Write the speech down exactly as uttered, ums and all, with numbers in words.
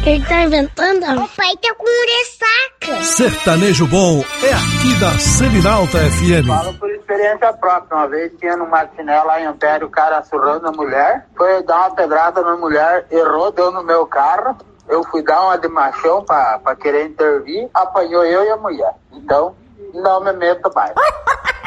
Ele tá inventando? O pai tá com ressaca. Sertanejo bom é aqui da Seminalta F M. Falo por experiência própria. Uma vez tinha no matinê lá em Ampere o cara surrando a mulher. Foi dar uma pedrada na mulher, errou, deu no meu carro. Eu fui dar uma de machão pra, pra querer intervir. Apanhou eu e a mulher. Então, não me meto mais.